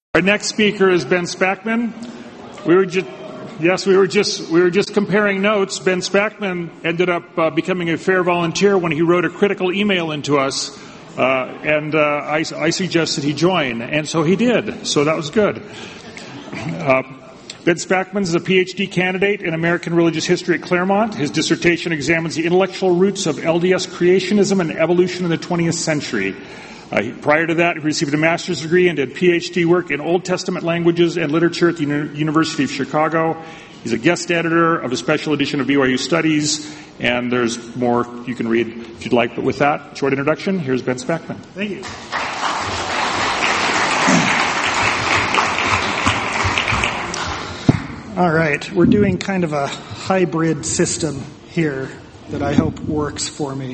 Our next speaker is Ben Spackman. We were just comparing notes. Ben Spackman ended up becoming a fair volunteer when he wrote a critical email into us, and I suggested he join, and so he did. So that was good. Ben Spackman is a PhD candidate in American Religious History at Claremont. His dissertation examines the intellectual roots of LDS creationism and evolution in the 20th century. Prior to that, he received a master's degree and did PhD work in Old Testament languages and literature at the University of Chicago. He's a guest editor of a special edition of BYU Studies, and there's more you can read if you'd like. But with that short introduction, here's Ben Spackman. Thank you. All right, we're doing kind of a hybrid system here that I hope works for me.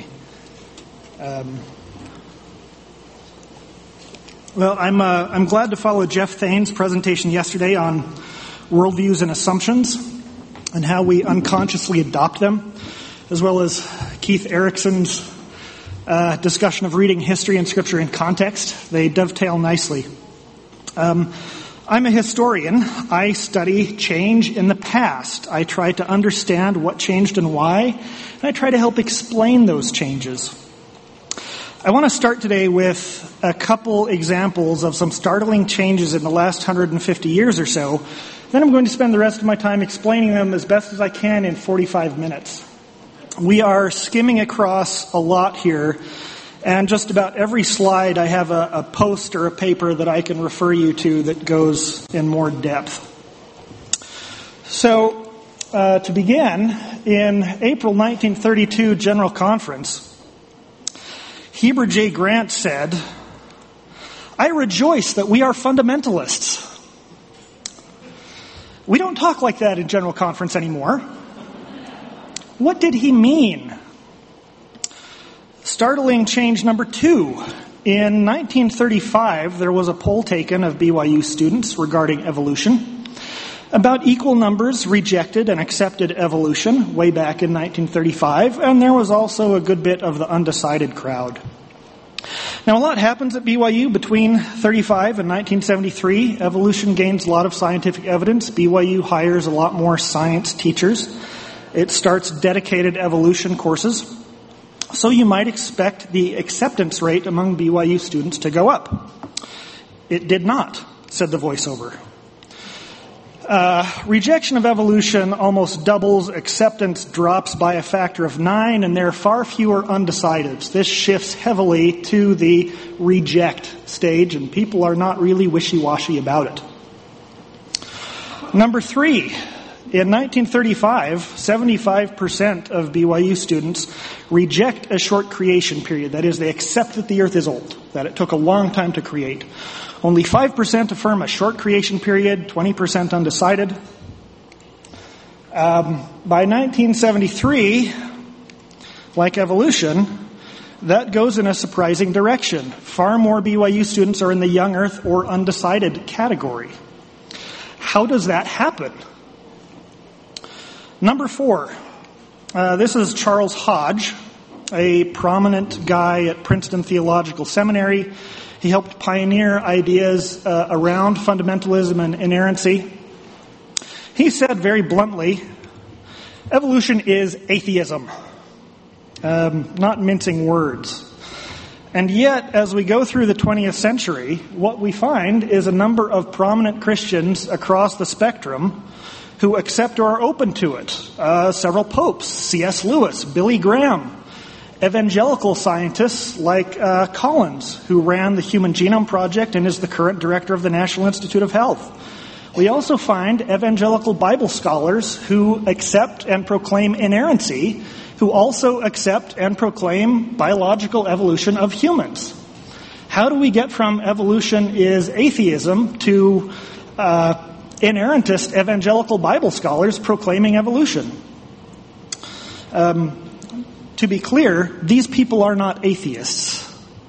Well, I'm glad to follow Jeff Thane's presentation yesterday on worldviews and assumptions and how we unconsciously adopt them, as well as Keith Erickson's discussion of reading history and scripture in context. They dovetail nicely. I'm a historian. I study change in the past. I try to understand what changed and why, and I try to help explain those changes. I want to start today with a couple examples of some startling changes in the last 150 years or so. Then I'm going to spend the rest of my time explaining them as best as I can in 45 minutes. We are skimming across a lot here, and just about every slide I have a post or a paper that I can refer you to that goes in more depth. So, to begin, in April 1932 General Conference, Heber J. Grant said, "I rejoice that we are fundamentalists." We don't talk like that in General Conference anymore. What did he mean? Startling change number 2. In 1935, there was a poll taken of BYU students regarding evolution. About equal numbers rejected and accepted evolution way back in 1935, and there was also a good bit of the undecided crowd. Now, a lot happens at BYU between 35 and 1973. Evolution gains a lot of scientific evidence. BYU hires a lot more science teachers. It starts dedicated evolution courses. So you might expect the acceptance rate among BYU students to go up. It did not, said the voiceover. Rejection of evolution almost doubles, acceptance drops by a factor of 9, and there are far fewer undecideds. This shifts heavily to the reject stage, and people are not really wishy-washy about it. Number 3, in 1935, 75% of BYU students reject a short creation period. That is, they accept that the earth is old, that it took a long time to create. Only 5% affirm a short creation period, 20% undecided. By 1973, like evolution, that goes in a surprising direction. Far more BYU students are in the young earth or undecided category. How does that happen? Number 4, this is Charles Hodge, a prominent guy at Princeton Theological Seminary. He helped pioneer ideas around fundamentalism and inerrancy. He said very bluntly, evolution is atheism. Not mincing words. And yet, as we go through the 20th century, what we find is a number of prominent Christians across the spectrum who accept or are open to it. Several popes, C.S. Lewis, Billy Graham, evangelical scientists like Collins, who ran the Human Genome Project and is the current director of the National Institute of Health. We also find evangelical Bible scholars who accept and proclaim inerrancy, who also accept and proclaim biological evolution of humans. How do we get from evolution is atheism to inerrantist evangelical Bible scholars proclaiming evolution? To be clear, these people are not atheists.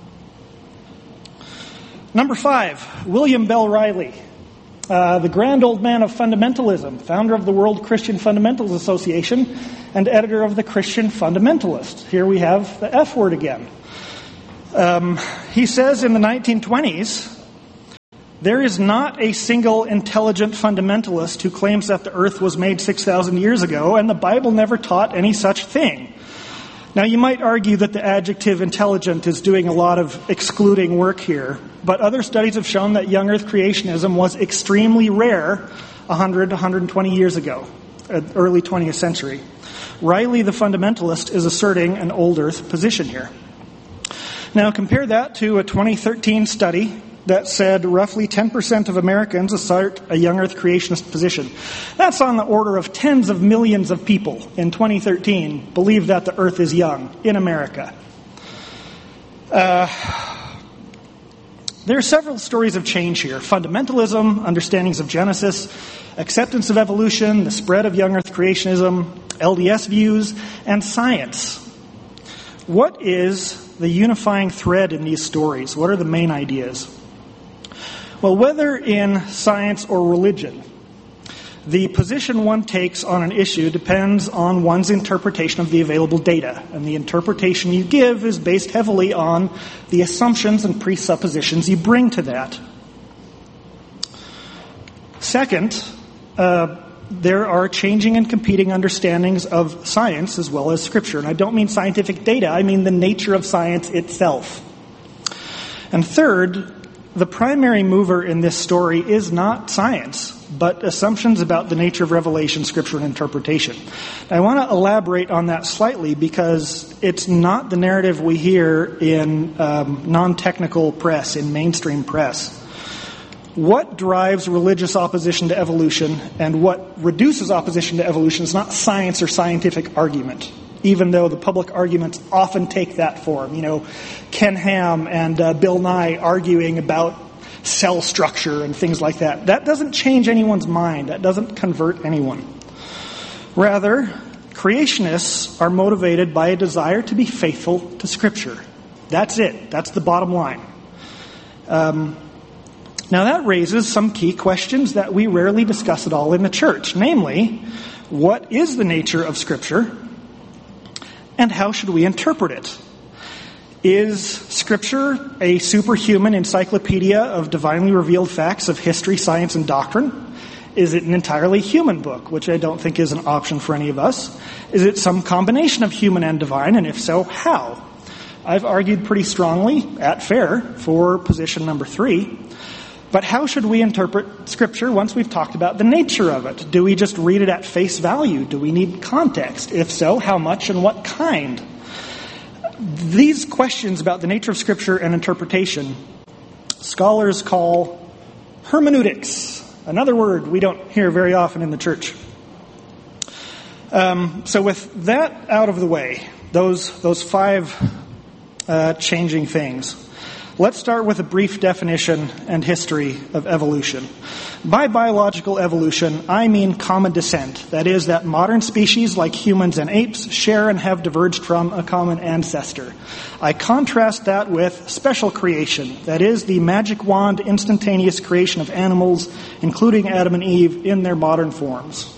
Number 5, William Bell Riley, the grand old man of fundamentalism, founder of the World Christian Fundamentals Association and editor of the Christian Fundamentalist. Here we have the F word again. He says in the 1920s, There is not a single intelligent fundamentalist who claims that the earth was made 6,000 years ago, and the Bible never taught any such thing. Now, you might argue that the adjective intelligent is doing a lot of excluding work here, but other studies have shown that young earth creationism was extremely rare 100, 120 years ago, early 20th century. Riley, the fundamentalist, is asserting an old earth position here. Now, compare that to a 2013 study that said roughly 10% of Americans assert a young earth creationist position. That's on the order of tens of millions of people in 2013 believe that the earth is young in America. There are several stories of change here. Fundamentalism, understandings of Genesis, acceptance of evolution, the spread of young earth creationism, LDS views, and science. What is the unifying thread in these stories? What are the main ideas? Well, whether in science or religion, the position one takes on an issue depends on one's interpretation of the available data, and the interpretation you give is based heavily on the assumptions and presuppositions you bring to that. Second, there are changing and competing understandings of science as well as Scripture. And I don't mean scientific data, I mean the nature of science itself. And third, the primary mover in this story is not science, but assumptions about the nature of revelation, Scripture, and interpretation. I want to elaborate on that slightly because it's not the narrative we hear in non-technical press, in mainstream press. What drives religious opposition to evolution and what reduces opposition to evolution is not science or scientific argument, even though the public arguments often take that form. You know, Ken Ham and Bill Nye arguing about cell structure and things like that. That doesn't change anyone's mind. That doesn't convert anyone. Rather, creationists are motivated by a desire to be faithful to Scripture. That's it. That's the bottom line. Now that raises some key questions that we rarely discuss at all in the church. Namely, what is the nature of Scripture and how should we interpret it? Is Scripture a superhuman encyclopedia of divinely revealed facts of history, science, and doctrine? Is it an entirely human book, which I don't think is an option for any of us? Is it some combination of human and divine, and if so, how? I've argued pretty strongly, at FAIR, for position number 3. But how should we interpret Scripture once we've talked about the nature of it? Do we just read it at face value? Do we need context? If so, how much and what kind? These questions about the nature of Scripture and interpretation, scholars call hermeneutics, another word we don't hear very often in the church. So with that out of the way, those 5 changing things, let's start with a brief definition and history of evolution. By biological evolution, I mean common descent. That is, that modern species like humans and apes share and have diverged from a common ancestor. I contrast that with special creation. That is, the magic wand, instantaneous creation of animals, including Adam and Eve, in their modern forms.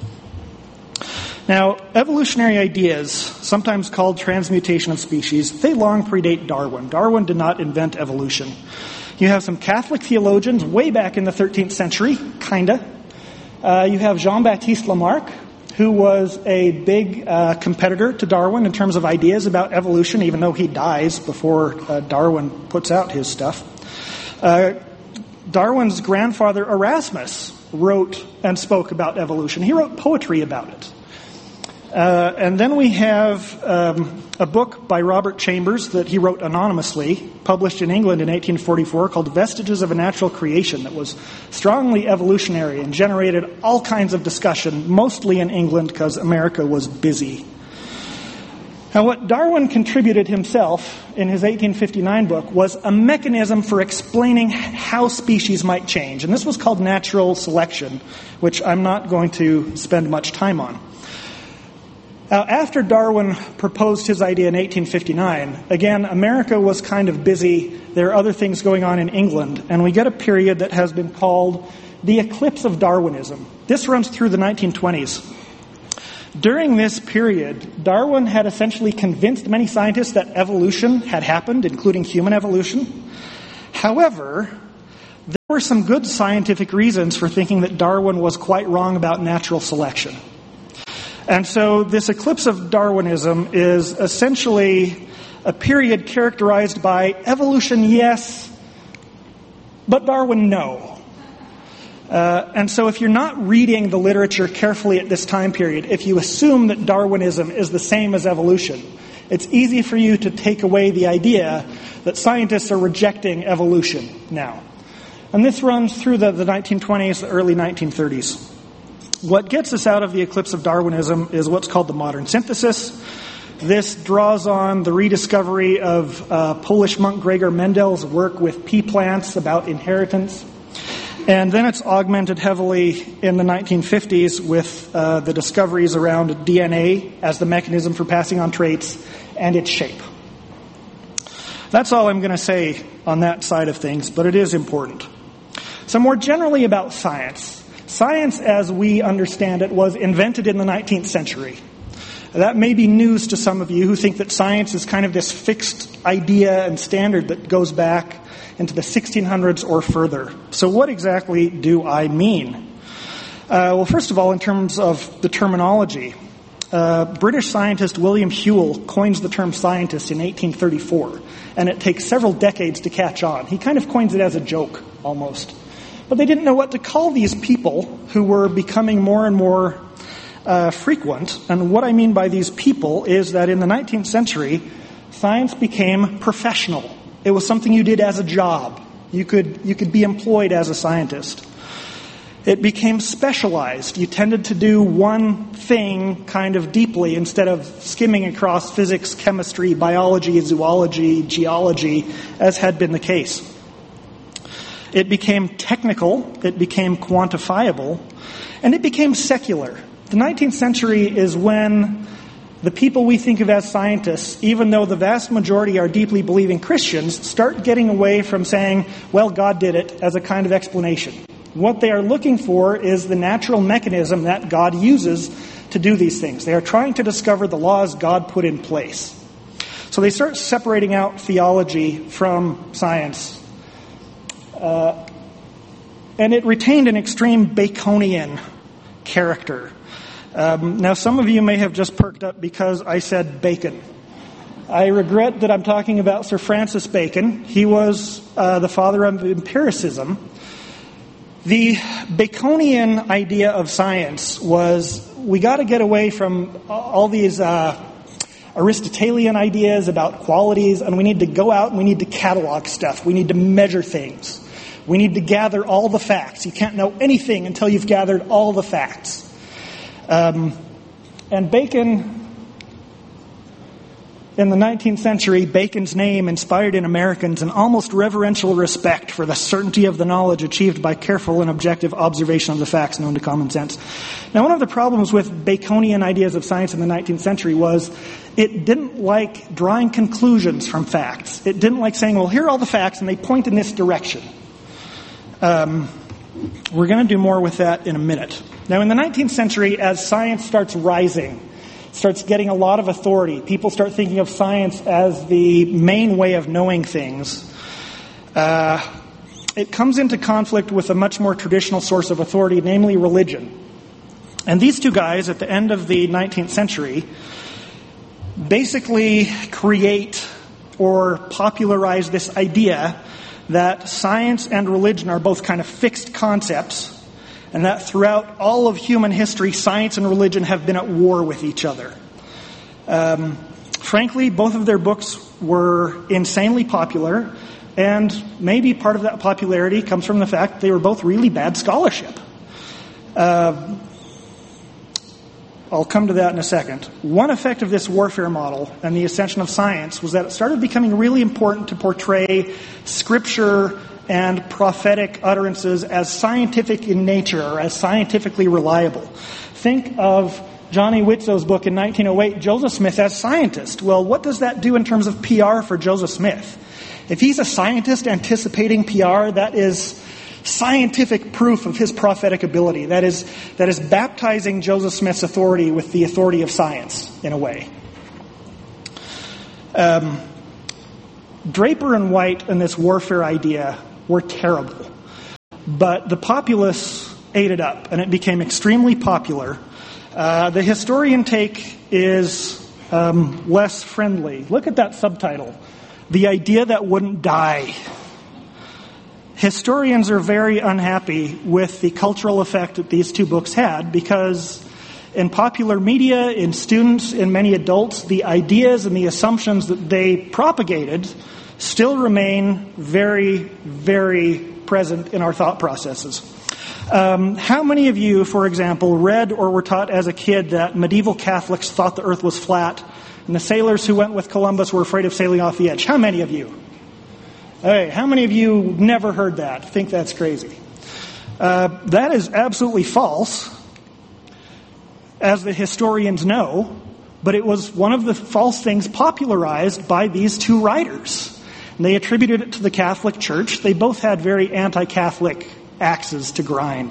Now, evolutionary ideas, sometimes called transmutation of species, they long predate Darwin. Darwin did not invent evolution. You have some Catholic theologians way back in the 13th century, kinda. You have Jean-Baptiste Lamarck, who was a big competitor to Darwin in terms of ideas about evolution, even though he dies before Darwin puts out his stuff. Darwin's grandfather Erasmus wrote and spoke about evolution. He wrote poetry about it. And then we have a book by Robert Chambers that he wrote anonymously, published in England in 1844, called Vestiges of a Natural Creation, that was strongly evolutionary and generated all kinds of discussion, mostly in England because America was busy. Now, what Darwin contributed himself in his 1859 book was a mechanism for explaining how species might change. And this was called natural selection, which I'm not going to spend much time on. Now, after Darwin proposed his idea in 1859, again, America was kind of busy. There are other things going on in England, and we get a period that has been called the eclipse of Darwinism. This runs through the 1920s. During this period, Darwin had essentially convinced many scientists that evolution had happened, including human evolution. However, there were some good scientific reasons for thinking that Darwin was quite wrong about natural selection. And so this eclipse of Darwinism is essentially a period characterized by evolution, yes, but Darwin, no. And so if you're not reading the literature carefully at this time period, if you assume that Darwinism is the same as evolution, it's easy for you to take away the idea that scientists are rejecting evolution now. And this runs through the 1920s, the early 1930s. What gets us out of the eclipse of Darwinism is what's called the modern synthesis. This draws on the rediscovery of Polish monk Gregor Mendel's work with pea plants about inheritance. And then it's augmented heavily in the 1950s with the discoveries around DNA as the mechanism for passing on traits and its shape. That's all I'm going to say on that side of things, but it is important. So more generally about science. Science, as we understand it, was invented in the 19th century. That may be news to some of you who think that science is kind of this fixed idea and standard that goes back into the 1600s or further. So what exactly do I mean? Well, first of all, in terms of the terminology, British scientist William Whewell coins the term scientist in 1834, and it takes several decades to catch on. He kind of coins it as a joke, almost. But they didn't know what to call these people who were becoming more and more frequent. And what I mean by these people is that in the 19th century, science became professional. It was something you did as a job. You could be employed as a scientist. It became specialized. You tended to do one thing kind of deeply instead of skimming across physics, chemistry, biology, zoology, geology, as had been the case. It became technical, it became quantifiable, and it became secular. The 19th century is when the people we think of as scientists, even though the vast majority are deeply believing Christians, start getting away from saying, well, God did it, as a kind of explanation. What they are looking for is the natural mechanism that God uses to do these things. They are trying to discover the laws God put in place. So they start separating out theology from science. And it retained an extreme Baconian character. Now, some of you may have just perked up because I said Bacon. I regret that I'm talking about Sir Francis Bacon. He was the father of empiricism. The Baconian idea of science was we got to get away from all these Aristotelian ideas about qualities, and we need to go out and we need to catalog stuff. We need to measure things. We need to gather all the facts. You can't know anything until you've gathered all the facts. And Bacon, in the 19th century, Bacon's name inspired in Americans an almost reverential respect for the certainty of the knowledge achieved by careful and objective observation of the facts known to common sense. Now, one of the problems with Baconian ideas of science in the 19th century was it didn't like drawing conclusions from facts. It didn't like saying, well, here are all the facts, and they point in this direction. We're going to do more with that in a minute. Now, in the 19th century, as science starts rising, starts getting a lot of authority, people start thinking of science as the main way of knowing things, it comes into conflict with a much more traditional source of authority, namely religion. And these two guys, at the end of the 19th century, basically create or popularize this idea that science and religion are both kind of fixed concepts, and that throughout all of human history, science and religion have been at war with each other. Frankly, both of their books were insanely popular, and maybe part of that popularity comes from the fact they were both really bad scholarship. I'll come to that in a second. One effect of this warfare model and the ascension of science was that it started becoming really important to portray Scripture and prophetic utterances as scientific in nature or as scientifically reliable. Think of Johnny Witzow's book in 1908, Joseph Smith as scientist. Well, what does that do in terms of PR for Joseph Smith? If he's a scientist anticipating PR, that is scientific proof of his prophetic ability. That is baptizing Joseph Smith's authority with the authority of science, in a way. Draper and White and this warfare idea were terrible. but the populace ate it up, and it became extremely popular. The historian take is less friendly. Look at that subtitle, "The Idea That Wouldn't Die." Historians are very unhappy with the cultural effect that these two books had, because in popular media, in students, in many adults, the ideas and the assumptions that they propagated still remain very, very present in our thought processes. How many of you, for example, read or were taught as a kid that medieval Catholics thought the earth was flat and the sailors who went with Columbus were afraid of sailing off the edge? How many of you? Hey, how many of you never heard that? Think that's crazy? That is absolutely false, as the historians know, but it was one of the false things popularized by these two writers. And they attributed it to the Catholic Church. They both had very anti-Catholic axes to grind.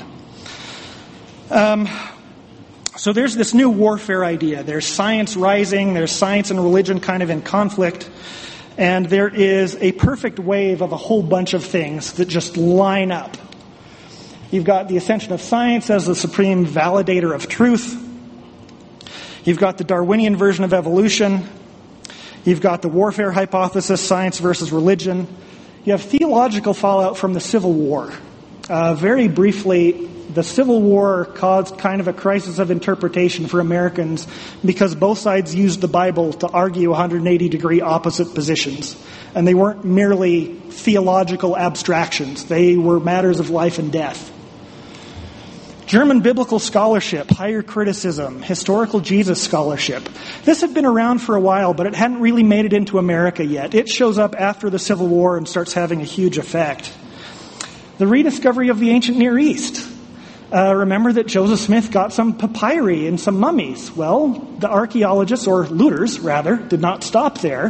So there's this new warfare idea. There's science rising, there's science and religion kind of in conflict, and there is a perfect wave of a whole bunch of things that just line up. You've got the ascension of science as the supreme validator of truth. You've got the Darwinian version of evolution. You've got the warfare hypothesis, science versus religion. You have theological fallout from the Civil War. Very briefly, the Civil War caused kind of a crisis of interpretation for Americans because both sides used the Bible to argue 180-degree opposite positions. And they weren't merely theological abstractions. They were matters of life and death. German biblical scholarship, higher criticism, historical Jesus scholarship. This had been around for a while, but it hadn't really made it into America yet. It shows up after the Civil War and starts having a huge effect. The rediscovery of the ancient Near East. Remember that Joseph Smith got some papyri and some mummies. Well, the archaeologists, or looters rather, did not stop there.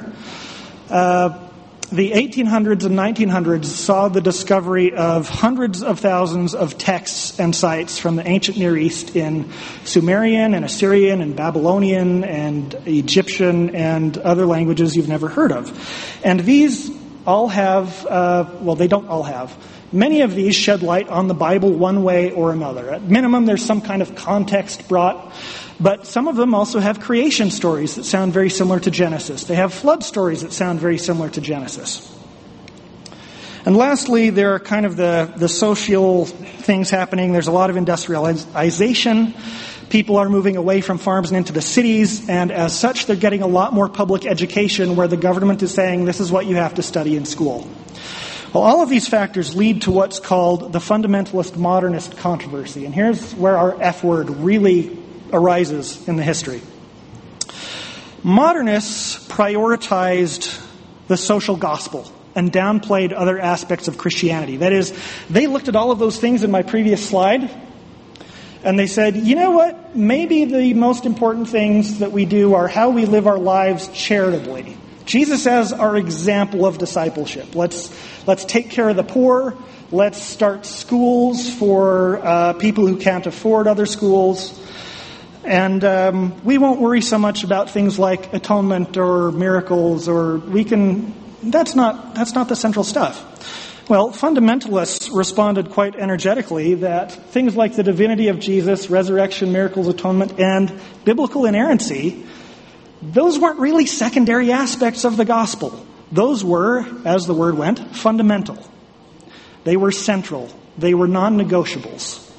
The 1800s and 1900s saw the discovery of hundreds of thousands of texts and sites from the ancient Near East in Sumerian and Assyrian and Babylonian and Egyptian and other languages you've never heard of. And these all have, they don't all have. Many of these shed light on the Bible one way or another. At minimum, there's some kind of context brought. But some of them also have creation stories that sound very similar to Genesis. They have flood stories that sound very similar to Genesis. And lastly, there are kind of the social things happening. There's a lot of industrialization. People are moving away from farms and into the cities, and as such, they're getting a lot more public education where the government is saying, this is what you have to study in school. Well, all of these factors lead to what's called the fundamentalist modernist controversy. And here's where our F word really arises in the history. Modernists prioritized the social gospel and downplayed other aspects of Christianity. That is, they looked at all of those things in my previous slide, and they said, you know what, maybe the most important things that we do are how we live our lives charitably. Jesus as our example of discipleship. Let's take care of the poor. Let's start schools for people who can't afford other schools. And we won't worry so much about things like atonement or miracles, or that's not the central stuff. Well, fundamentalists responded quite energetically that things like the divinity of Jesus, resurrection, miracles, atonement, and biblical inerrancy, those weren't really secondary aspects of the gospel. Those were, as the word went, fundamental. They were central. They were non-negotiables.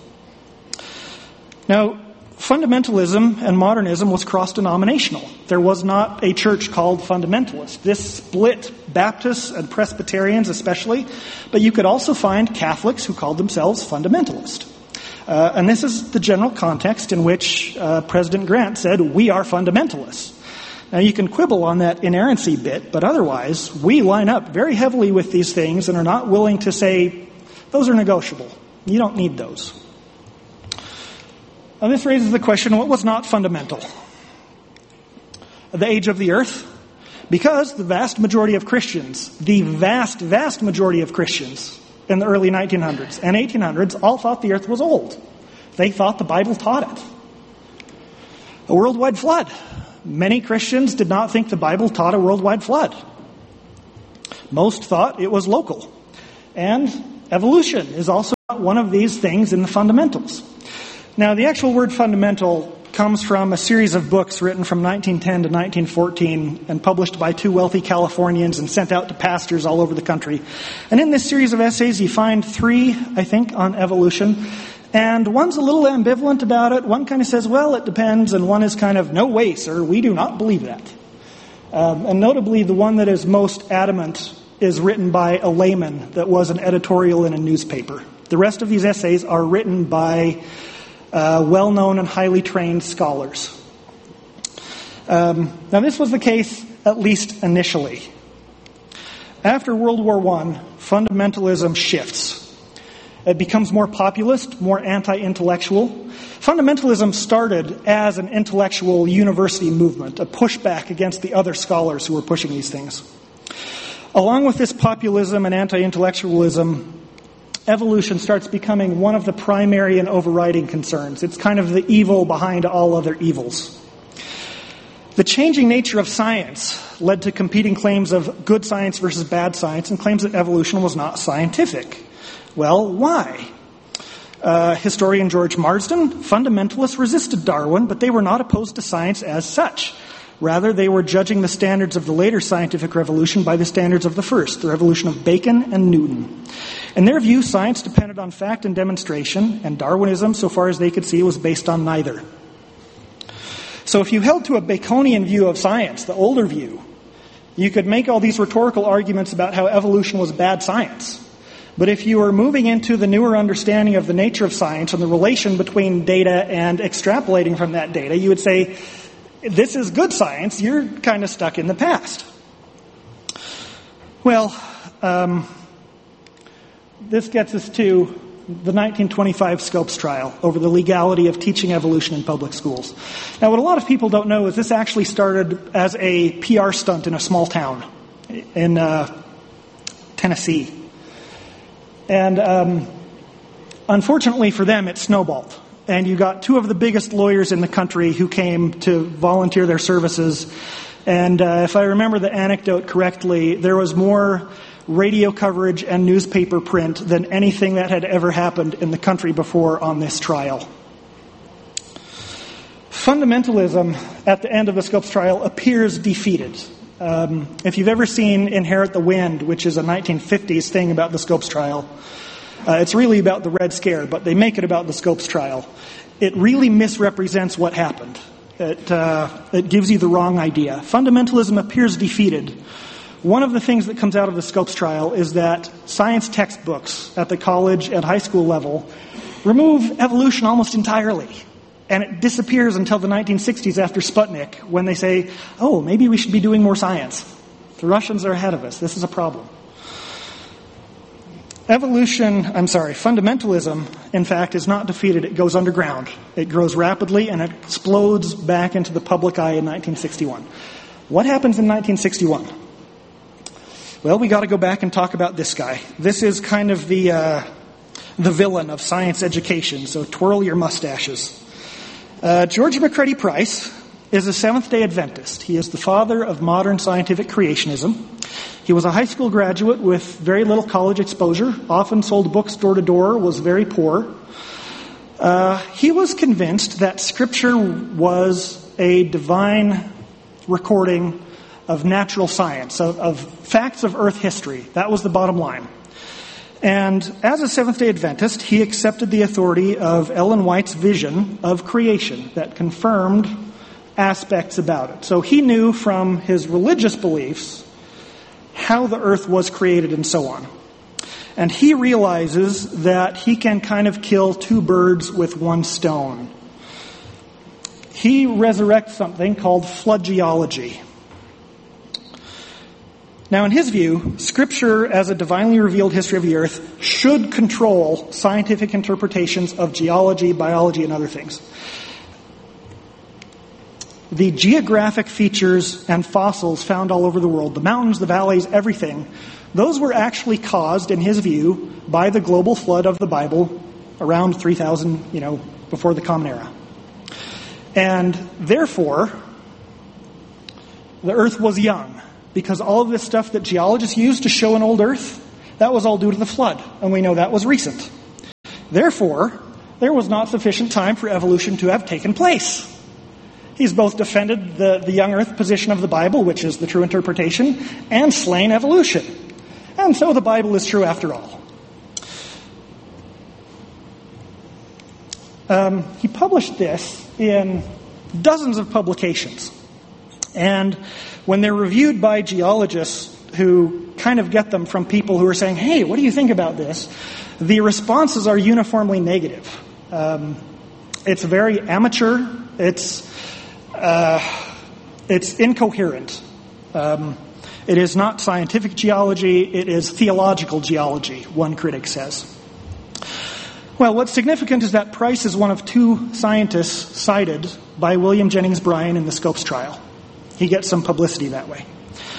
Now, fundamentalism and modernism was cross-denominational. There was not a church called fundamentalist. This split Baptists and Presbyterians especially, but you could also find Catholics who called themselves fundamentalist. And this is the general context in which President Grant said, we are fundamentalists. Now, you can quibble on that inerrancy bit, but otherwise, we line up very heavily with these things and are not willing to say, those are negotiable. You don't need those. Now, this raises the question, what was not fundamental? The age of the earth? Because the vast majority of Christians, the vast majority of Christians in the early 1900s and 1800s all thought the earth was old. They thought the Bible taught it. A worldwide flood. Many Christians did not think the Bible taught a worldwide flood. Most thought it was local. And evolution is also one of these things in the fundamentals. Now, the actual word fundamental comes from a series of books written from 1910 to 1914 and published by two wealthy Californians and sent out to pastors all over the country. And in this series of essays, you find three, I think, on evolution. And one's a little ambivalent about it. One kind of says, well, it depends. And one is kind of, no way, sir, we do not believe that. And notably, the one that is most adamant is written by a layman that was an editorial in a newspaper. The rest of these essays are written by well-known and highly trained scholars. Now, this was the case, at least initially. After World War I, fundamentalism shifts. It becomes more populist, more anti-intellectual. Fundamentalism started as an intellectual university movement, a pushback against the other scholars who were pushing these things. Along with this populism and anti-intellectualism, evolution starts becoming one of the primary and overriding concerns. It's kind of the evil behind all other evils. The changing nature of science led to competing claims of good science versus bad science and claims that evolution was not scientific. Well, why? Historian George Marsden, fundamentalists resisted Darwin, but they were not opposed to science as such. Rather, they were judging the standards of the later scientific revolution by the standards of the first, the revolution of Bacon and Newton. In their view, science depended on fact and demonstration, and Darwinism, so far as they could see, was based on neither. So if you held to a Baconian view of science, the older view, you could make all these rhetorical arguments about how evolution was bad science. But if you were moving into the newer understanding of the nature of science and the relation between data and extrapolating from that data, you would say, this is good science, you're kind of stuck in the past. Well, this gets us to the 1925 Scopes trial over the legality of teaching evolution in public schools. Now, what a lot of people don't know is this actually started as a PR stunt in a small town in Tennessee. And unfortunately for them, it snowballed. And you got two of the biggest lawyers in the country who came to volunteer their services. And if I remember the anecdote correctly, there was more radio coverage and newspaper print than anything that had ever happened in the country before on this trial. Fundamentalism at the end of the Scopes trial appears defeated. If you've ever seen Inherit the Wind, which is a 1950s thing about the Scopes trial, it's really about the Red Scare, but they make it about the Scopes trial. It really misrepresents what happened. It gives you the wrong idea. Fundamentalism appears defeated. One of the things that comes out of the Scopes trial is that science textbooks at the college and high school level remove evolution almost entirely. And it disappears until the 1960s after Sputnik, when they say, oh, maybe we should be doing more science. The Russians are ahead of us. This is a problem. Fundamentalism, in fact, is not defeated. It goes underground. It grows rapidly and it explodes back into the public eye in 1961. What happens in 1961? Well, we got to go back and talk about this guy. This is kind of the villain of science education, so twirl your mustaches. George McCready Price is a Seventh-day Adventist. He is the father of modern scientific creationism. He was a high school graduate with very little college exposure, often sold books door to door, was very poor. He was convinced that Scripture was a divine recording of natural science, of facts of Earth history. That was the bottom line. And as a Seventh-day Adventist, he accepted the authority of Ellen White's vision of creation that confirmed aspects about it. So he knew from his religious beliefs how the earth was created and so on. And he realizes that he can kind of kill two birds with one stone. He resurrects something called flood geology. Now, in his view, Scripture, as a divinely revealed history of the earth, should control scientific interpretations of geology, biology, and other things. The geographic features and fossils found all over the world, the mountains, the valleys, everything, those were actually caused, in his view, by the global flood of the Bible around 3000, before the Common Era. And therefore, the earth was young. Because all of this stuff that geologists use to show an old earth, that was all due to the flood. And we know that was recent. Therefore, there was not sufficient time for evolution to have taken place. He's both defended the young earth position of the Bible, which is the true interpretation, and slain evolution. And so the Bible is true after all. He published this in dozens of publications. And when they're reviewed by geologists who kind of get them from people who are saying, hey, what do you think about this? The responses are uniformly negative. It's very amateur. It's incoherent. It is not scientific geology. It is theological geology, one critic says. Well, what's significant is that Price is one of two scientists cited by William Jennings Bryan in the Scopes trial. He gets some publicity that way.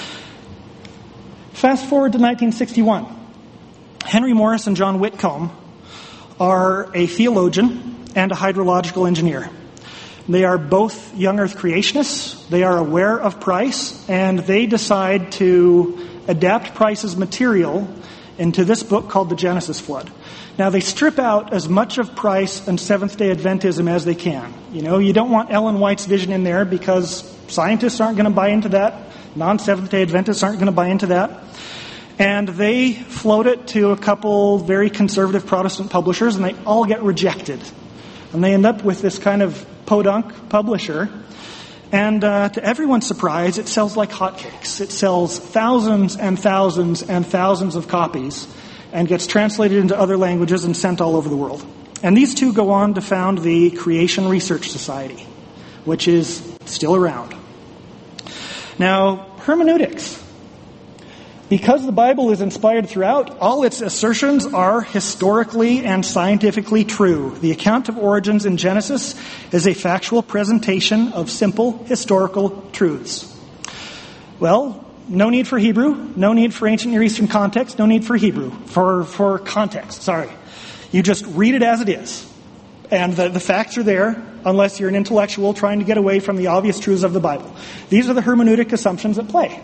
Fast forward to 1961. Henry Morris and John Whitcomb are a theologian and a hydrological engineer. They are both young earth creationists. They are aware of Price, and they decide to adapt Price's material into this book called The Genesis Flood. Now, they strip out as much of Price and Seventh-day Adventism as they can. You know, you don't want Ellen White's vision in there because scientists aren't going to buy into that. Non-Seventh-day Adventists aren't going to buy into that. And they float it to a couple very conservative Protestant publishers, and they all get rejected. And they end up with this kind of podunk publisher. And to everyone's surprise, it sells like hotcakes. It sells thousands and thousands and thousands of copies and gets translated into other languages and sent all over the world. And these two go on to found the Creation Research Society, which is still around. Now, hermeneutics. Because the Bible is inspired throughout, all its assertions are historically and scientifically true. The account of origins in Genesis is a factual presentation of simple historical truths. Well, no need for Hebrew, no need for ancient Near Eastern context, no need for Hebrew, for context, sorry. You just read it as it is. And the facts are there, unless you're an intellectual trying to get away from the obvious truths of the Bible. These are the hermeneutic assumptions at play.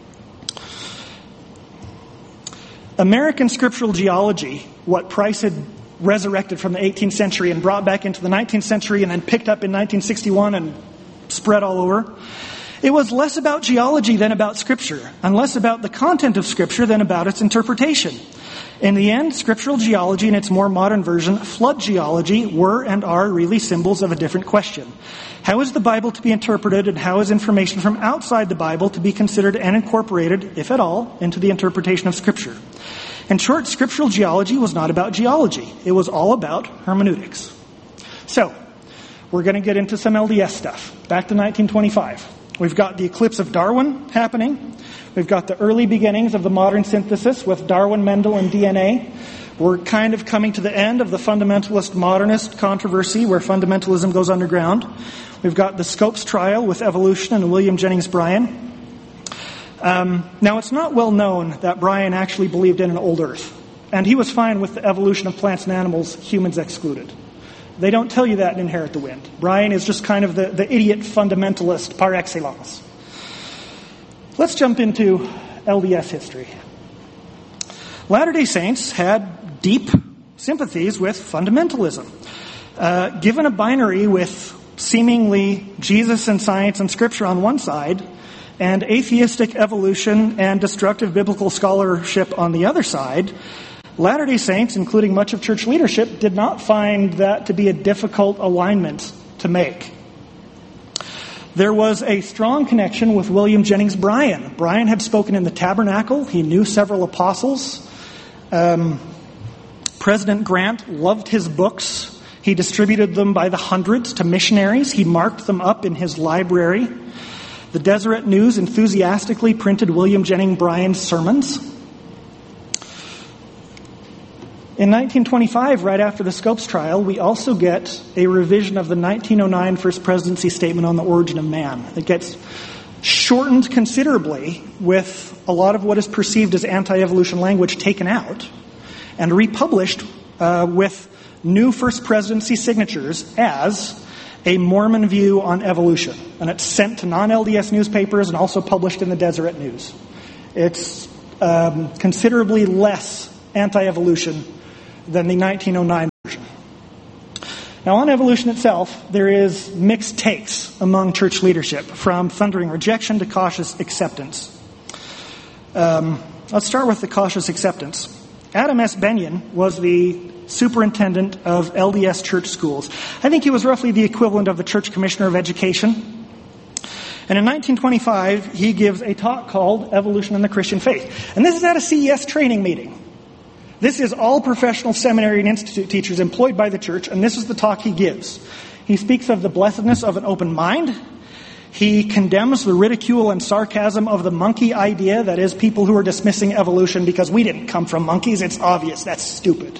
American scriptural geology, what Price had resurrected from the 18th century and brought back into the 19th century and then picked up in 1961 and spread all over, it was less about geology than about Scripture, and less about the content of Scripture than about its interpretation. In the end, scriptural geology and its more modern version, flood geology, were and are really symbols of a different question. How is the Bible to be interpreted, and how is information from outside the Bible to be considered and incorporated, if at all, into the interpretation of Scripture? In short, scriptural geology was not about geology. It was all about hermeneutics. So, we're going to get into some LDS stuff. Back to 1925. We've got the eclipse of Darwin happening. We've got the early beginnings of the modern synthesis with Darwin, Mendel, and DNA. We're kind of coming to the end of the fundamentalist modernist controversy where fundamentalism goes underground. We've got the Scopes trial with evolution and William Jennings Bryan. Now, it's not well known that Bryan actually believed in an old Earth. And he was fine with the evolution of plants and animals, humans excluded. They don't tell you that in Inherit the Wind. Bryan is just kind of the idiot fundamentalist par excellence. Let's jump into LDS history. Latter-day Saints had deep sympathies with fundamentalism. Given a binary with seemingly Jesus and science and Scripture on one side, and atheistic evolution and destructive biblical scholarship on the other side, Latter-day Saints, including much of church leadership, did not find that to be a difficult alignment to make. There was a strong connection with William Jennings Bryan. Bryan had spoken in the Tabernacle. He knew several apostles. President Grant loved his books. He distributed them by the hundreds to missionaries. He marked them up in his library. The Deseret News enthusiastically printed William Jennings Bryan's sermons. In 1925, right after the Scopes trial, we also get a revision of the 1909 First Presidency Statement on the Origin of Man. It gets shortened considerably with a lot of what is perceived as anti-evolution language taken out and republished with new First Presidency signatures as a Mormon view on evolution. And it's sent to non-LDS newspapers and also published in the Deseret News. It's considerably less anti-evolution than the 1909 version. Now, on evolution itself, there is mixed takes among church leadership, from thundering rejection to cautious acceptance. Let's start with the cautious acceptance. Adam S. Benyon was the superintendent of LDS church schools. I think he was roughly the equivalent of the church commissioner of education. And in 1925, he gives a talk called Evolution in the Christian Faith. And this is at a CES training meeting. This is all professional seminary and institute teachers employed by the church, and this is the talk he gives. He speaks of the blessedness of an open mind. He condemns the ridicule and sarcasm of the monkey idea, that is, people who are dismissing evolution because we didn't come from monkeys. It's obvious. That's stupid.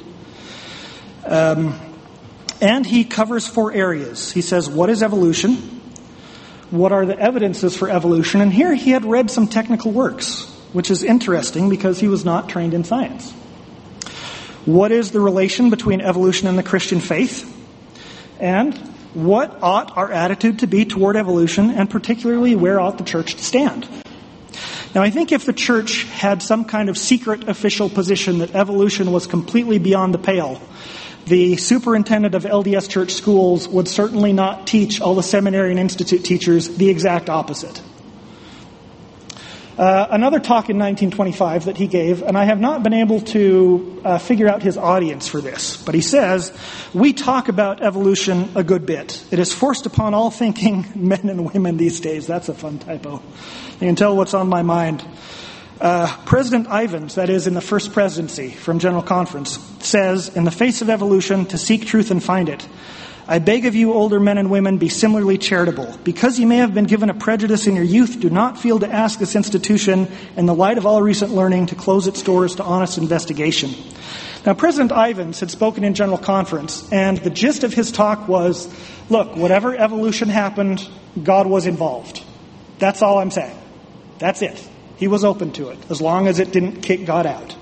And he covers 4 areas. He says, what is evolution? What are the evidences for evolution? And here he had read some technical works, which is interesting because he was not trained in science. What is the relation between evolution and the Christian faith? And what ought our attitude to be toward evolution, and particularly where ought the church to stand? Now, I think if the church had some kind of secret official position that evolution was completely beyond the pale, the superintendent of LDS church schools would certainly not teach all the seminary and institute teachers the exact opposite. Another talk in 1925 that he gave, and I have not been able to figure out his audience for this, but he says, we talk about evolution a good bit. It is forced upon all thinking men and women these days. That's a fun typo. You can tell what's on my mind. President Ivins, that is in the first presidency from General Conference, says, in the face of evolution, to seek truth and find it. I beg of you, older men and women, be similarly charitable. Because you may have been given a prejudice in your youth, do not feel to ask this institution, in the light of all recent learning, to close its doors to honest investigation. Now, President Ivins had spoken in General Conference, and the gist of his talk was, look, whatever evolution happened, God was involved. That's all I'm saying. That's it. He was open to it, as long as it didn't kick God out.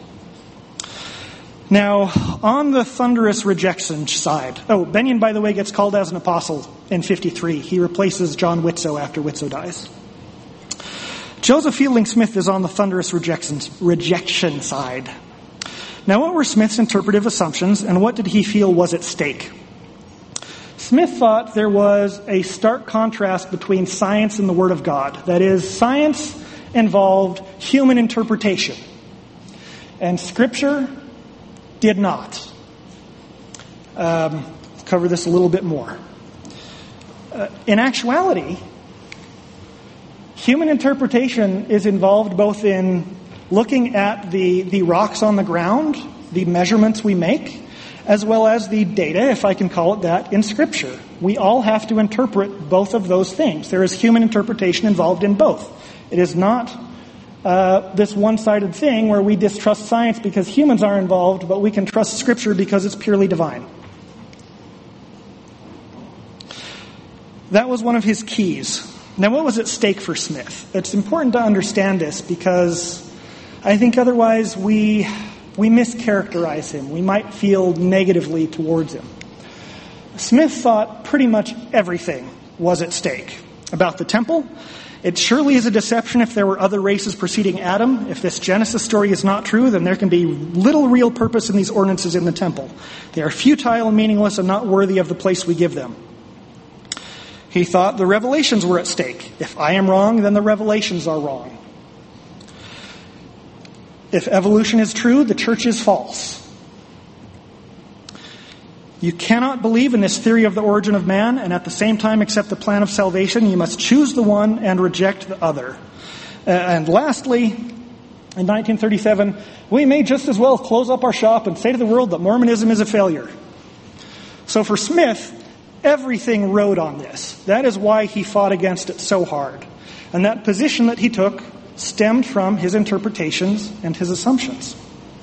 Now, on the thunderous rejection side, Benyon, by the way, gets called as an apostle in 53. He replaces John Whitsoe after Whitsoe dies. Joseph Fielding Smith is on the thunderous rejection side. Now, what were Smith's interpretive assumptions, and what did he feel was at stake? Smith thought there was a stark contrast between science and the Word of God. That is, science involved human interpretation, and Scripture did not. Cover this a little bit more. In actuality, human interpretation is involved both in looking at the rocks on the ground, the measurements we make, as well as the data, if I can call it that, in Scripture. We all have to interpret both of those things. There is human interpretation involved in both. It is not this one-sided thing where we distrust science because humans are involved, but we can trust Scripture because it's purely divine. That was one of his keys. Now, what was at stake for Smith? It's important to understand this because I think otherwise we mischaracterize him. We might feel negatively towards him. Smith thought pretty much everything was at stake. About the temple, it surely is a deception if there were other races preceding Adam. If this Genesis story is not true, then there can be little real purpose in these ordinances in the temple. They are futile and meaningless and not worthy of the place we give them. He thought the revelations were at stake. If I am wrong, then the revelations are wrong. If evolution is true, the church is false. You cannot believe in this theory of the origin of man and at the same time accept the plan of salvation. You must choose the one and reject the other. And lastly, in 1937, we may just as well close up our shop and say to the world that Mormonism is a failure. So for Smith, everything rode on this. That is why he fought against it so hard. And that position that he took stemmed from his interpretations and his assumptions.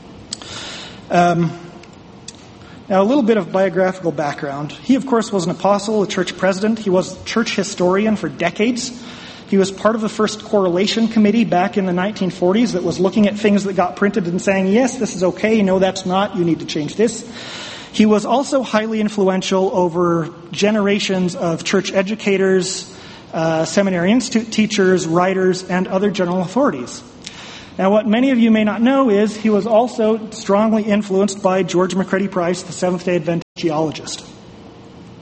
Now, a little bit of biographical background. He, of course, was an apostle, a church president. He was a church historian for decades. He was part of the first correlation committee back in the 1940s that was looking at things that got printed and saying, yes, this is okay, no, that's not, you need to change this. He was also highly influential over generations of church educators, seminary institute teachers, writers, and other general authorities. Now, what many of you may not know is he was also strongly influenced by George McCready Price, the Seventh-day Adventist geologist.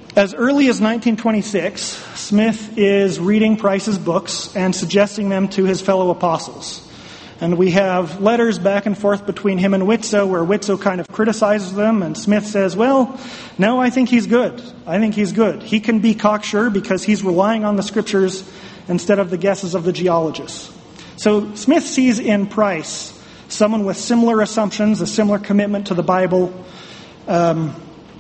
As early as 1926, Smith is reading Price's books and suggesting them to his fellow apostles. And we have letters back and forth between him and Whitsoe, where Whitsoe kind of criticizes them, and Smith says, well, no, I think he's good. I think he's good. He can be cocksure because he's relying on the scriptures instead of the guesses of the geologists. So Smith sees in Price someone with similar assumptions, a similar commitment to the Bible, and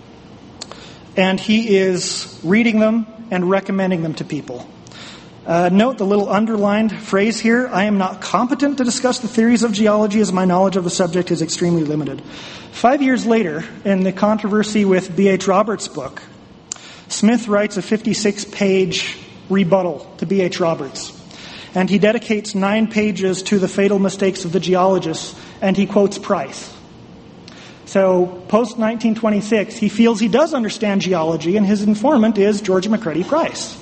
he is reading them and recommending them to people. Note the little underlined phrase here, I am not competent to discuss the theories of geology as my knowledge of the subject is extremely limited. 5 years later, in the controversy with B.H. Roberts' book, Smith writes a 56-page rebuttal to B.H. Roberts. And he dedicates 9 pages to the fatal mistakes of the geologists, and he quotes Price. So, post-1926, he feels he does understand geology, and his informant is George McCready Price.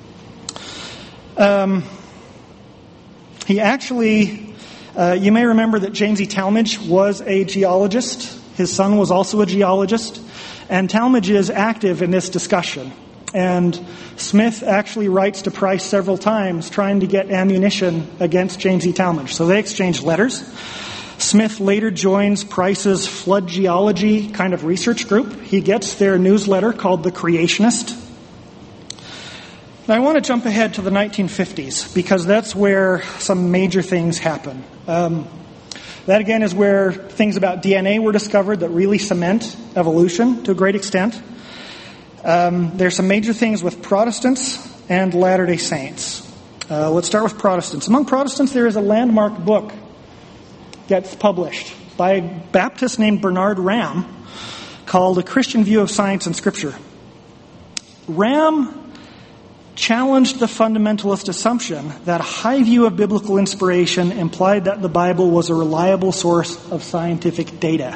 He actually, you may remember that James E. Talmage was a geologist. His son was also a geologist. And Talmage is active in this discussion. And Smith actually writes to Price several times trying to get ammunition against James E. Talmage. So they exchange letters. Smith later joins Price's flood geology kind of research group. He gets their newsletter called The Creationist. Now I want to jump ahead to the 1950s because that's where some major things happen. That again is where things about DNA were discovered that really cement evolution to a great extent. There's some major things with Protestants and Latter-day Saints. Let's start with Protestants. Among Protestants there is a landmark book that's published by a Baptist named Bernard Ramm called A Christian View of Science and Scripture. Ramm challenged the fundamentalist assumption that a high view of biblical inspiration implied that the Bible was a reliable source of scientific data.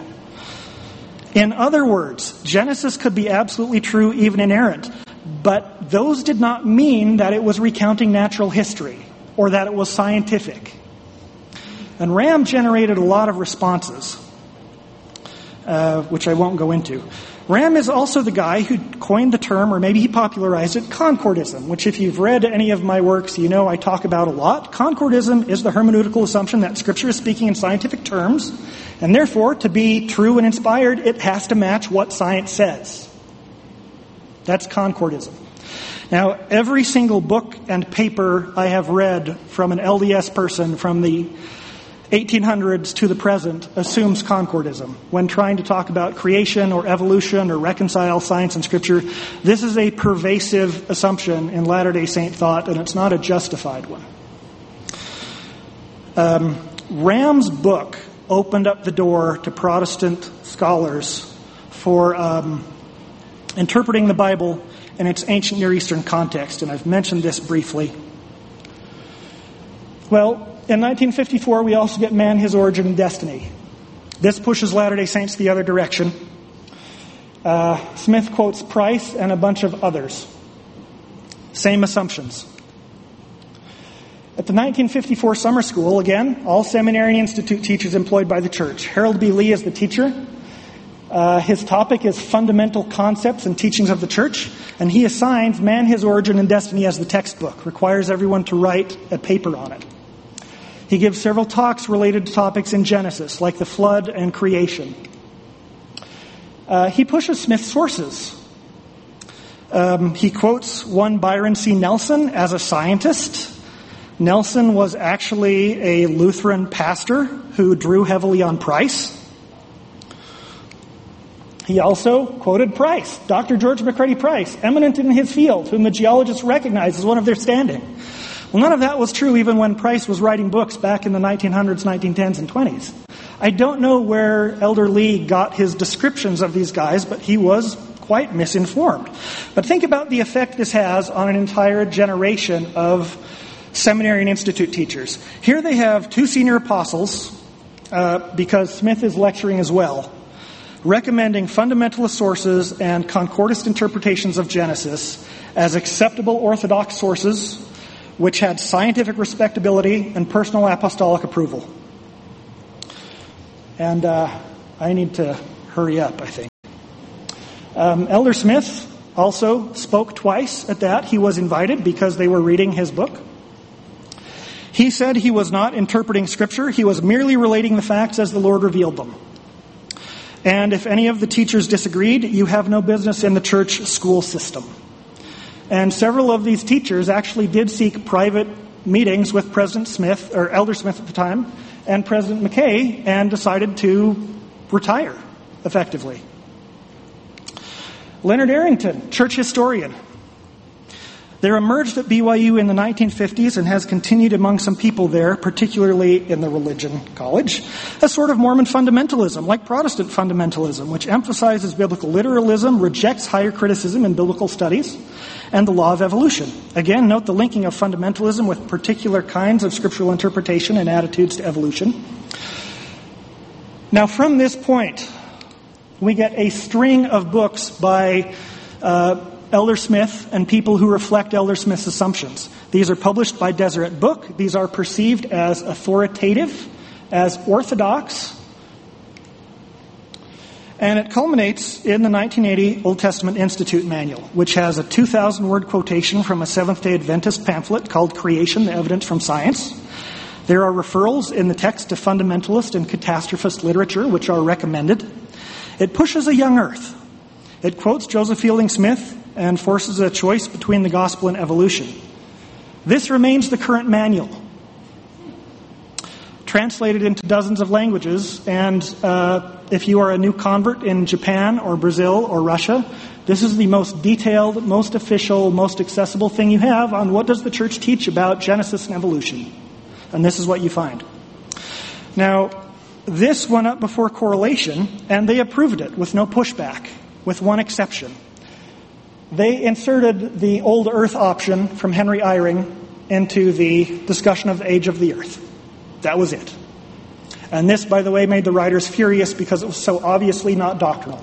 In other words, Genesis could be absolutely true, even inerrant, but those did not mean that it was recounting natural history or that it was scientific. And Ramm generated a lot of responses, which I won't go into. Ramm is also the guy who coined the term, or maybe he popularized it, concordism, which if you've read any of my works, you know I talk about a lot. Concordism is the hermeneutical assumption that Scripture is speaking in scientific terms, and therefore, to be true and inspired, it has to match what science says. That's concordism. Now, every single book and paper I have read from an LDS person from the 1800s to the present assumes concordism. When trying to talk about creation or evolution or reconcile science and Scripture, this is a pervasive assumption in Latter-day Saint thought, and it's not a justified one. Ramm's book opened up the door to Protestant scholars for interpreting the Bible in its ancient Near Eastern context, and I've mentioned this briefly. Well, in 1954, we also get Man, His Origin, and Destiny. This pushes Latter-day Saints the other direction. Smith quotes Price and a bunch of others. Same assumptions. At the 1954 summer school, again, all seminary and institute teachers employed by the church. Harold B. Lee is the teacher. His topic is fundamental concepts and teachings of the church, and he assigns Man, His Origin, and Destiny as the textbook, requires everyone to write a paper on it. He gives several talks related to topics in Genesis, like the flood and creation. He pushes Smith's sources. He quotes one Byron C. Nelson as a scientist. Nelson was actually a Lutheran pastor who drew heavily on Price. He also quoted Price, Dr. George McCready Price, eminent in his field, whom the geologists recognize as one of their standing. Well, none of that was true even when Price was writing books back in the 1900s, 1910s, and 20s. I don't know where Elder Lee got his descriptions of these guys, but he was quite misinformed. But think about the effect this has on an entire generation of seminary and institute teachers. Here they have two senior apostles, because Smith is lecturing as well, recommending fundamentalist sources and concordist interpretations of Genesis as acceptable orthodox sources which had scientific respectability and personal apostolic approval. And I need to hurry up, I think. Elder Smith also spoke twice at that. He was invited because they were reading his book. He said he was not interpreting Scripture. He was merely relating the facts as the Lord revealed them. And if any of the teachers disagreed, you have no business in the church school system. And several of these teachers actually did seek private meetings with President Smith, or Elder Smith at the time, and President McKay, and decided to retire, effectively. Leonard Arrington, church historian. There emerged at BYU in the 1950s and has continued among some people there, particularly in the religion college, a sort of Mormon fundamentalism, like Protestant fundamentalism, which emphasizes biblical literalism, rejects higher criticism in biblical studies, and the law of evolution. Again, note the linking of fundamentalism with particular kinds of scriptural interpretation and attitudes to evolution. Now, from this point, we get a string of books by Elder Smith and people who reflect Elder Smith's assumptions. These are published by Deseret Book. These are perceived as authoritative, as orthodox. And it culminates in the 1980 Old Testament Institute Manual, which has a 2,000-word quotation from a Seventh-day Adventist pamphlet called Creation, the Evidence from Science. There are referrals in the text to fundamentalist and catastrophist literature, which are recommended. It pushes a young earth. It quotes Joseph Fielding Smith and forces a choice between the gospel and evolution. This remains the current manual, translated into dozens of languages, and if you are a new convert in Japan or Brazil or Russia, this is the most detailed, most official, most accessible thing you have on what does the church teach about Genesis and evolution. And this is what you find. Now, this went up before correlation, and they approved it with no pushback, with one exception. They inserted the old earth option from Henry Eyring into the discussion of the age of the earth. That was it. And this, by the way, made the writers furious because it was so obviously not doctrinal.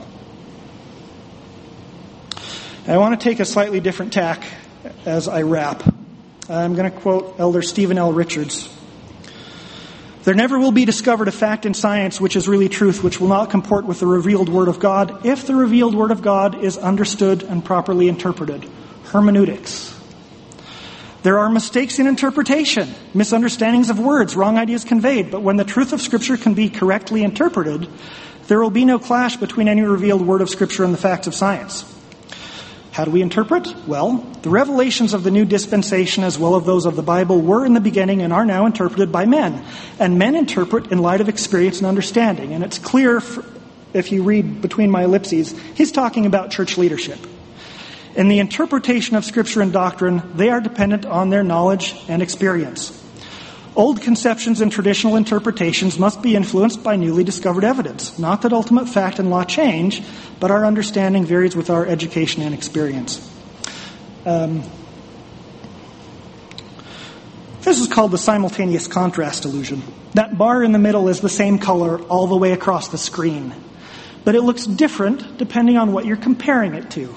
I want to take a slightly different tack as I wrap. I'm going to quote Elder Stephen L. Richards. There never will be discovered a fact in science which is really truth, which will not comport with the revealed Word of God, if the revealed Word of God is understood and properly interpreted. Hermeneutics. There are mistakes in interpretation, misunderstandings of words, wrong ideas conveyed, but when the truth of Scripture can be correctly interpreted, there will be no clash between any revealed word of Scripture and the facts of science. How do we interpret? Well, the revelations of the new dispensation as well as those of the Bible were in the beginning and are now interpreted by men. And men interpret in light of experience and understanding. And it's clear, if you read between my ellipses, he's talking about church leadership. In the interpretation of Scripture and doctrine, they are dependent on their knowledge and experience. Old conceptions and traditional interpretations must be influenced by newly discovered evidence. Not that ultimate fact and law change, but our understanding varies with our education and experience. This is called the simultaneous contrast illusion. That bar in the middle is the same color all the way across the screen, but it looks different depending on what you're comparing it to.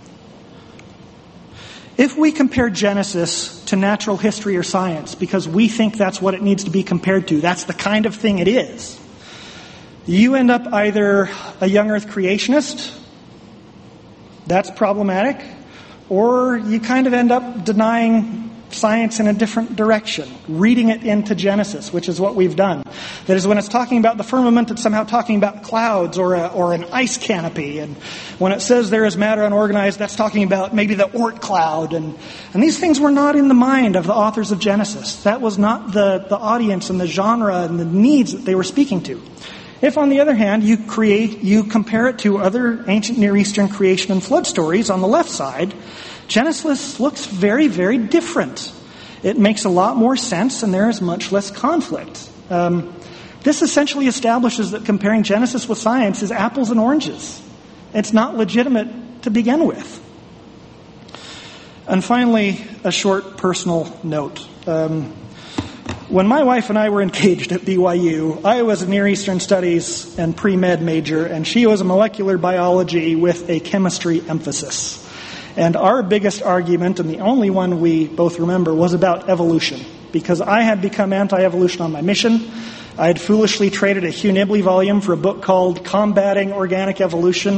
If we compare Genesis to natural history or science because we think that's what it needs to be compared to, that's the kind of thing it is, you end up either a young earth creationist, that's problematic, or you kind of end up denying science in a different direction, reading it into Genesis, which is what we've done. That is, when it's talking about the firmament, it's somehow talking about clouds or an ice canopy. And when it says there is matter unorganized, that's talking about maybe the Oort cloud. And these things were not in the mind of the authors of Genesis. That was not the audience and the genre and the needs that they were speaking to. If, on the other hand, you compare it to other ancient Near Eastern creation and flood stories on the left side, Genesis looks very, very different. It makes a lot more sense, and there is much less conflict. This essentially establishes that comparing Genesis with science is apples and oranges. It's not legitimate to begin with. And finally, a short personal note. When my wife and I were engaged at BYU, I was a Near Eastern Studies and pre-med major, and she was a molecular biology with a chemistry emphasis. And our biggest argument, and the only one we both remember, was about evolution. Because I had become anti-evolution on my mission. I had foolishly traded a Hugh Nibley volume for a book called Combating Organic Evolution